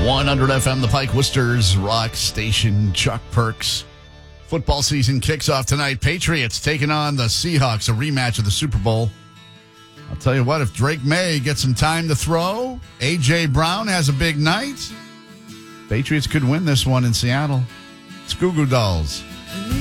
100 FM, the Pike Worcester's rock station. Chuck Perks. Football season kicks off tonight. Patriots taking on the Seahawks, a rematch of the Super Bowl. I'll tell you what, if Drake May gets some time to throw, A.J. Brown has a big night, Patriots could win this one in Seattle. It's Goo Goo Dolls.